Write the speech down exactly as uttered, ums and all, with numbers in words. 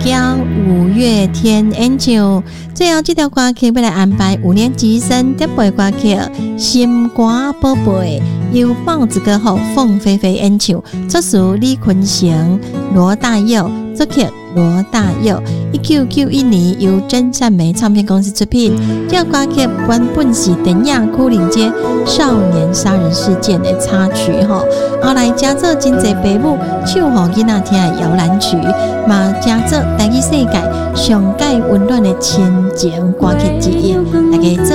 叫五月天演唱。最后这条歌曲要来安排五年级生点播歌曲《心肝宝贝》，由帽子歌后凤飞飞演唱，作词李坤城、罗大佑，作曲罗大佑。一九九一年由真善美唱片公司出品。这歌曲原本是电影《牯岭街少年杀人事件》的插曲吼，后来加做真侪爸母唱给囡仔听的摇篮曲，嘛加做台语世界上界温暖的亲情歌曲之一，大家做